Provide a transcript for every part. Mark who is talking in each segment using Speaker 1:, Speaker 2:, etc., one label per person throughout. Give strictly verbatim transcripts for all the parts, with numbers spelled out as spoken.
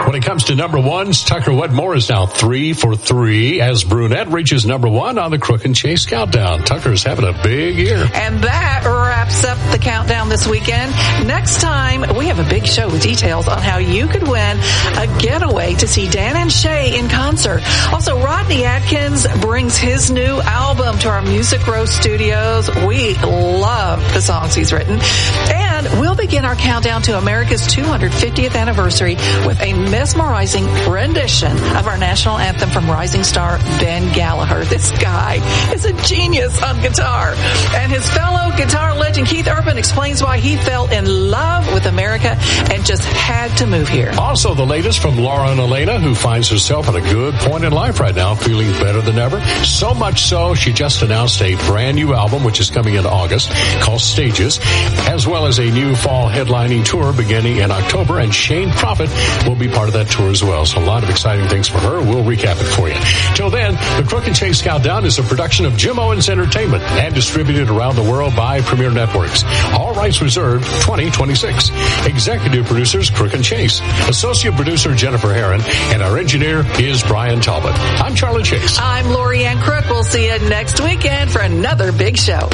Speaker 1: When it comes to number ones, Tucker Wetmore is now three for three as Brunette reaches number one on the Crook and Chase Countdown. Tucker's having a big year.
Speaker 2: And that wraps up the countdown this weekend. Next time, we have a big show with details on how you could win a getaway to see Dan and Shay in concert. Also, Rodney Atkins brings his new album to our Music Row studios. We love the songs he's written. And we'll begin our countdown to America's two hundred fiftieth anniversary with a mesmerizing rendition of our national anthem from rising star Ben Gallagher. This guy is a genius on guitar. And his fellow guitar legend Keith Urban explains why he fell in love with America and just had to move here.
Speaker 1: Also, the latest from Laura and Elena, who finds herself at a good point in life right now, feeling better than ever. So much so, she just announced a brand new album, which is coming in August, called Stages, as well as a new fall headlining tour beginning in October, and Shane Prophet will be part of that tour as well. So a lot of exciting things for her. We'll recap it for you. Till then, the Crook and Chase Countdown is a production of Jim Owens Entertainment and distributed around the world by Premier Networks. All rights reserved twenty twenty-six. Executive producers Crook and Chase. Associate producer Jennifer Herron. And our engineer is Brian Talbot. I'm Charlie Chase.
Speaker 2: I'm Lori Ann Crook. We'll see you next weekend for another big show.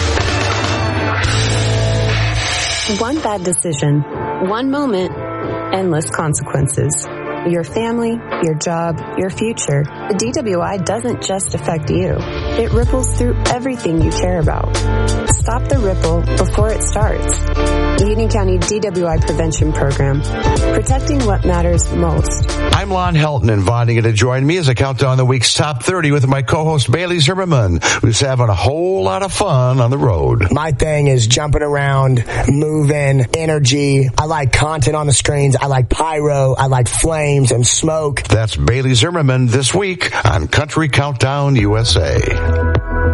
Speaker 3: One bad decision, one moment, endless consequences. Your family, your job, your future. The D W I doesn't just affect you. It ripples through everything you care about. Stop the ripple before it starts. Union County D W I Prevention Program. Protecting what matters most.
Speaker 4: I'm Lon Helton, inviting you to join me as I count down the week's top thirty with my co-host Bailey Zimmerman, who's having a whole lot of fun on the road.
Speaker 5: My thing is jumping around, moving, energy. I like content on the screens. I like pyro. I like flames and smoke.
Speaker 4: That's Bailey Zimmerman this week on Country Countdown U S A.